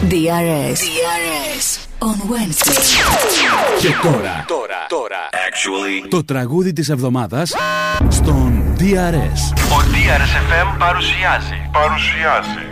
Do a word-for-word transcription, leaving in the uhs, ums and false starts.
ντι αρ ες. ντι αρ ες on Wednesday. Και τώρα, τώρα, τώρα, actually, το τραγούδι της εβδομάδας στον ντι αρ ες. Ο ντι αρ ες εφ εμ παρουσιάζει. Παρουσιάζει.